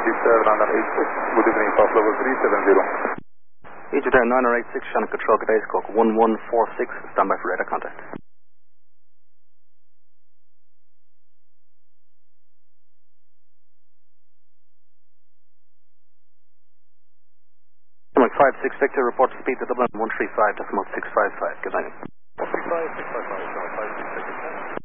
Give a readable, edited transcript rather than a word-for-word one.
Good evening, pass level 370. Egypt Air 9086, Shannon Control, good day, Squawk 1146, stand by for radar contact. Like 56 Victor, report speed to Dublin 135.655, good night. 135, 655, 56.